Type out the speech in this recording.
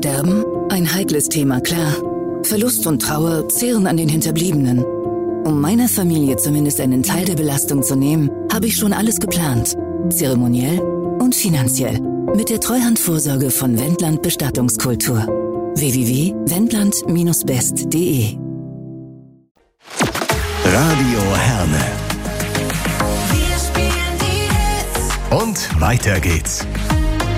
Sterben? Ein heikles Thema, klar. Verlust und Trauer zehren an den Hinterbliebenen. Um meiner Familie zumindest einen Teil der Belastung zu nehmen, habe ich schon alles geplant. Zeremoniell und finanziell. Mit der Treuhandvorsorge von Wendland Bestattungskultur. www.wendland-best.de Radio Herne. Wir spielen die Hits. Und weiter geht's.